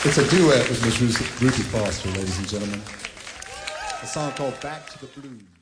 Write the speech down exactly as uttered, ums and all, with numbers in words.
It's a duet with Miss Ruthie Foster, ladies and gentlemen. A song called Back to the Blues.